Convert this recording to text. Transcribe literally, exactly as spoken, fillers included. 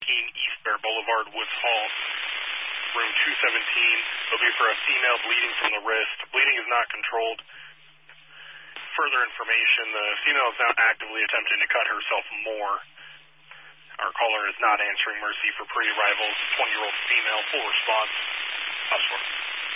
East Bear Boulevard, Woods Hall, room two seventeen. It'll be for a female bleeding from the wrist. Bleeding is not controlled. Further information, the female is now actively attempting to cut herself more. Our caller is not answering Mercy for pre-arrival. twenty-year-old female, full response. House